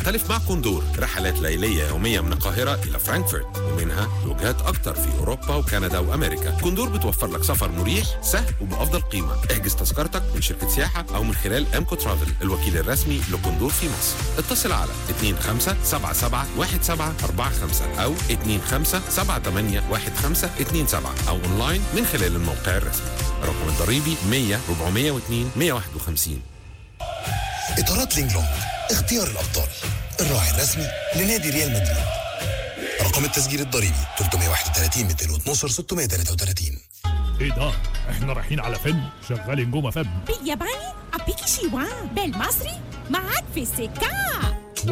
تختلف مع كوندور. رحلات ليلية يومية من القاهرة إلى فرانكفورت، ومنها وجهات أكتر في أوروبا وكندا وأمريكا. كوندور بتوفر لك سفر مريح سهل وبأفضل قيمة. احجز تذكرتك من شركة سياحة أو من خلال أمكو ترافل، الوكيل الرسمي لكوندور في مصر. اتصل على 25771745 أو 25781527 أو أونلاين من خلال الموقع الرسمي. الرقم الضريبي 100 402 151. إطارات لينجلونج، اختيار الأبطال، الراعي الرسمي لنادي ريال مدريد. رقم التسجيل الضريبي 331 212 633. ايه ده؟ احنا رايحين على فيلم شغال نجوم فم بالياباني أبيكي شيوان، بالمصري معاك في السكة.